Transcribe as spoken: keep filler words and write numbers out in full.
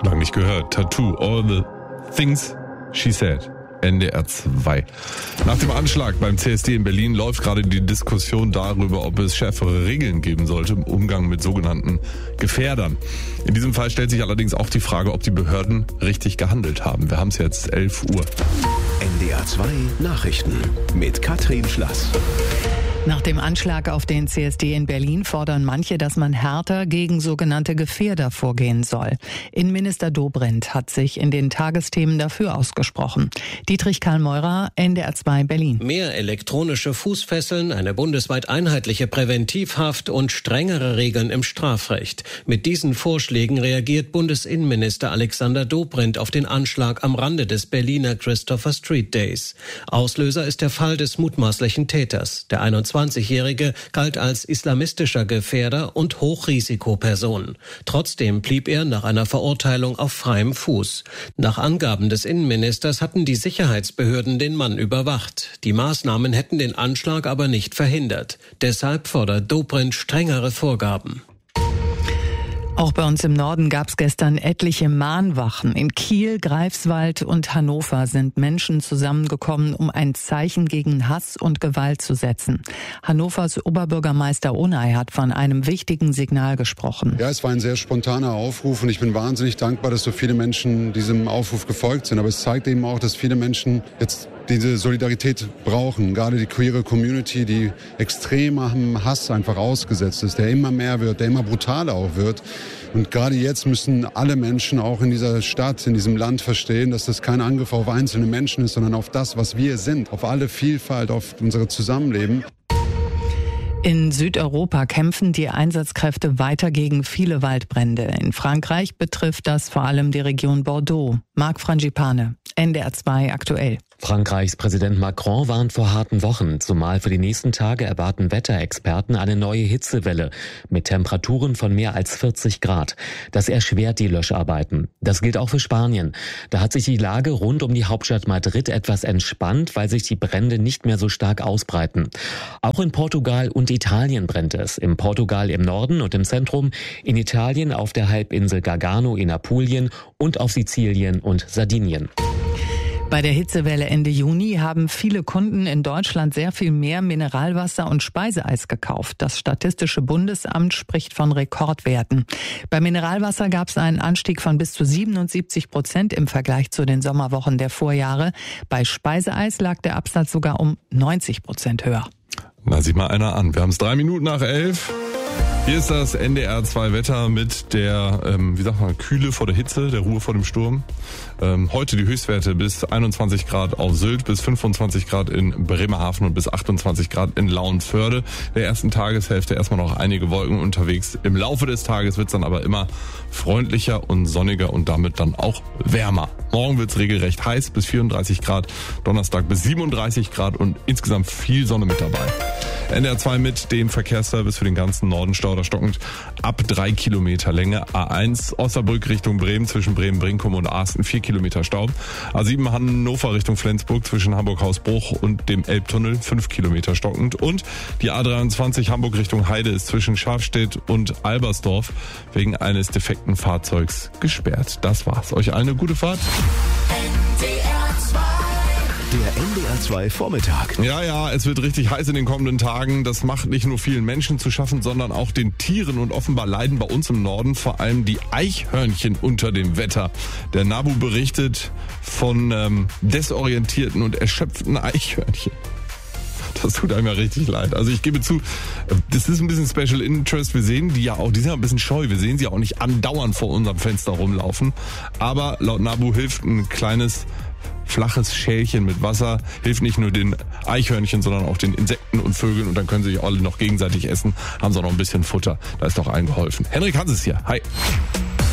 Lang nicht gehört. Tattoo, all the things she said. N D R zwei. Nach dem Anschlag beim C S D in Berlin läuft gerade die Diskussion darüber, ob es schärfere Regeln geben sollte im Umgang mit sogenannten Gefährdern. In diesem Fall stellt sich allerdings auch die Frage, ob die Behörden richtig gehandelt haben. Wir haben es jetzt elf Uhr. N D R zwei Nachrichten mit Katrin Schlass. Nach dem Anschlag auf den C S D in Berlin fordern manche, dass man härter gegen sogenannte Gefährder vorgehen soll. Innenminister Dobrindt hat sich in den Tagesthemen dafür ausgesprochen. Dietrich Karl-Meurer, N D R zwei Berlin. Mehr elektronische Fußfesseln, eine bundesweit einheitliche Präventivhaft und strengere Regeln im Strafrecht. Mit diesen Vorschlägen reagiert Bundesinnenminister Alexander Dobrindt auf den Anschlag am Rande des Berliner Christopher Street Days. Auslöser ist der Fall des mutmaßlichen Täters. Der einundzwanzigjährige galt als islamistischer Gefährder und Hochrisikoperson. Trotzdem blieb er nach einer Verurteilung auf freiem Fuß. Nach Angaben des Innenministers hatten die Sicherheitsbehörden den Mann überwacht. Die Maßnahmen hätten den Anschlag aber nicht verhindert. Deshalb fordert Dobrindt strengere Vorgaben. Auch bei uns im Norden gab es gestern etliche Mahnwachen. In Kiel, Greifswald und Hannover sind Menschen zusammengekommen, um ein Zeichen gegen Hass und Gewalt zu setzen. Hannovers Oberbürgermeister Onay hat von einem wichtigen Signal gesprochen. Ja, es war ein sehr spontaner Aufruf und ich bin wahnsinnig dankbar, dass so viele Menschen diesem Aufruf gefolgt sind. Aber es zeigt eben auch, dass viele Menschen jetzt diese Solidarität brauchen. Gerade die queere Community, die extremem Hass einfach ausgesetzt ist, der immer mehr wird, der immer brutaler auch wird. Und gerade jetzt müssen alle Menschen auch in dieser Stadt, in diesem Land verstehen, dass das kein Angriff auf einzelne Menschen ist, sondern auf das, was wir sind, auf alle Vielfalt, auf unser Zusammenleben. In Südeuropa kämpfen die Einsatzkräfte weiter gegen viele Waldbrände. In Frankreich betrifft das vor allem die Region Bordeaux. Marc Frangipane, N D R zwei aktuell. Frankreichs Präsident Macron warnt vor harten Wochen. Zumal für die nächsten Tage erwarten Wetterexperten eine neue Hitzewelle mit Temperaturen von mehr als vierzig Grad. Das erschwert die Löscharbeiten. Das gilt auch für Spanien. Da hat sich die Lage rund um die Hauptstadt Madrid etwas entspannt, weil sich die Brände nicht mehr so stark ausbreiten. Auch in Portugal und Italien brennt es. In Portugal im Norden und im Zentrum, in Italien auf der Halbinsel Gargano in Apulien und auf Sizilien und Sardinien. Bei der Hitzewelle Ende Juni haben viele Kunden in Deutschland sehr viel mehr Mineralwasser und Speiseeis gekauft. Das Statistische Bundesamt spricht von Rekordwerten. Bei Mineralwasser gab es einen Anstieg von bis zu siebenundsiebzig Prozent im Vergleich zu den Sommerwochen der Vorjahre. Bei Speiseeis lag der Absatz sogar um neunzig Prozent höher. Na, sieh mal einer an. Wir haben es drei Minuten nach elf. Hier ist das N D R zwei Wetter mit der, ähm, wie sagt man, Kühle vor der Hitze, der Ruhe vor dem Sturm. Ähm, heute die Höchstwerte bis einundzwanzig Grad auf Sylt, bis fünfundzwanzig Grad in Bremerhaven und bis achtundzwanzig Grad in Lauenförde. Der ersten Tageshälfte erstmal noch einige Wolken unterwegs. Im Laufe des Tages wird es dann aber immer freundlicher und sonniger und damit dann auch wärmer. Morgen wird es regelrecht heiß bis vierunddreißig Grad, Donnerstag bis siebenunddreißig Grad und insgesamt viel Sonne mit dabei. N D R zwei mit dem Verkehrsservice für den ganzen Norden stauderstockend ab drei Kilometer Länge. A eins Osnabrück Richtung Bremen zwischen Bremen-Brinkum und Arsten vier Kilometer Stau. A sieben Hannover Richtung Flensburg zwischen Hamburg-Hausbruch und dem Elbtunnel fünf Kilometer stockend. Und die A dreiundzwanzig Hamburg Richtung Heide ist zwischen Scharfstedt und Albersdorf wegen eines defekten Fahrzeugs gesperrt. Das war's. Euch allen eine gute Fahrt. Der N D R zwei Vormittag. Ja, ja, es wird richtig heiß in den kommenden Tagen. Das macht nicht nur vielen Menschen zu schaffen, sondern auch den Tieren. Und offenbar leiden bei uns im Norden vor allem die Eichhörnchen unter dem Wetter. Der NABU berichtet von ähm, desorientierten und erschöpften Eichhörnchen. Das tut einem ja richtig leid. Also ich gebe zu, das ist ein bisschen Special Interest. Wir sehen die ja auch, die sind ja ein bisschen scheu. Wir sehen sie auch nicht andauernd vor unserem Fenster rumlaufen. Aber laut NABU hilft ein kleines flaches Schälchen mit Wasser, hilft nicht nur den Eichhörnchen, sondern auch den Insekten und Vögeln und dann können sie sich alle noch gegenseitig essen, haben sie auch noch ein bisschen Futter. Da ist doch allen geholfen. Henrik Hans ist hier. Hi.